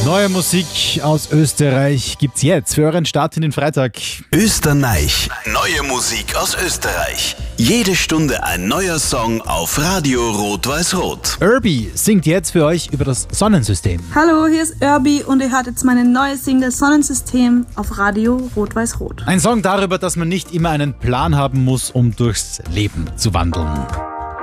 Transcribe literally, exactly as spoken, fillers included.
Neue Musik aus Österreich gibt's jetzt für euren Start in den Freitag. Österreich. Neue Musik aus Österreich. Jede Stunde ein neuer Song auf Radio Rot-Weiß-Rot. Irby singt jetzt für euch über das Sonnensystem. Hallo, hier ist Irby und ihr hört jetzt meine neue Single Sonnensystem auf Radio Rot-Weiß-Rot. Ein Song darüber, dass man nicht immer einen Plan haben muss, um durchs Leben zu wandeln.